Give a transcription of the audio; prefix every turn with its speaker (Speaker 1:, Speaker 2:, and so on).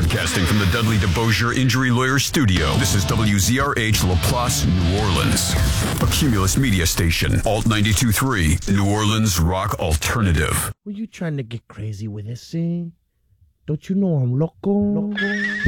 Speaker 1: Broadcasting from the Dudley DeBosier Injury Lawyer Studio. This is WZRH LaPlace, New Orleans. A Cumulus media station. Alt 92.3, New Orleans Rock Alternative.
Speaker 2: Were you trying to get crazy with this, eh? Don't you know I'm loco?